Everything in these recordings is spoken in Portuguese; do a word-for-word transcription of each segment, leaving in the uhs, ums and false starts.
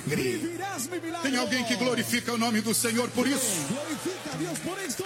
milagre. Tem alguém que glorifica o nome do Senhor por isso? Glorifica a Deus por isto.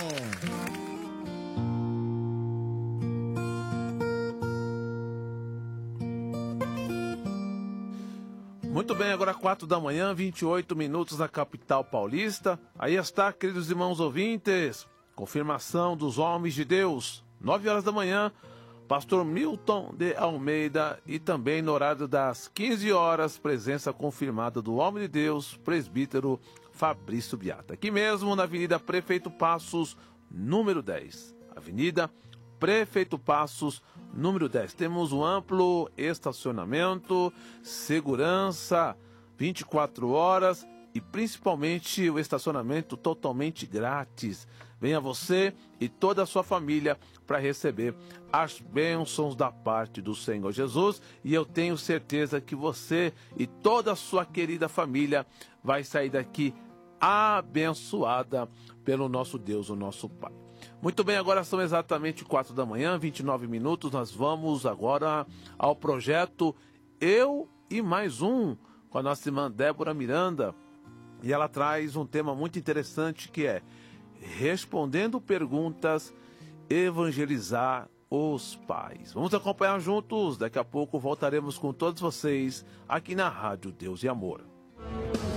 Muito bem, agora quatro da manhã, vinte e oito minutos na capital paulista. Aí está, queridos irmãos ouvintes, confirmação dos homens de Deus. Nove horas da manhã, pastor Milton de Almeida, e também no horário das quinze horas, presença confirmada do homem de Deus, presbítero Fabrício Biata. Aqui mesmo na Avenida Prefeito Passos, número dez. Avenida Prefeito Passos, número dez. Temos um amplo estacionamento, segurança vinte e quatro horas e principalmente o estacionamento totalmente grátis. Venha você e toda a sua família para receber as bênçãos da parte do Senhor Jesus, e eu tenho certeza que você e toda a sua querida família vai sair daqui abençoada pelo nosso Deus, o nosso Pai. Muito bem, agora são exatamente quatro da manhã, vinte e nove minutos. Nós vamos agora ao projeto Eu e Mais Um, com a nossa irmã Débora Miranda. E ela traz um tema muito interessante, que é respondendo perguntas, evangelizar os pais. Vamos acompanhar juntos. Daqui a pouco voltaremos com todos vocês aqui na Rádio Deus e Amor.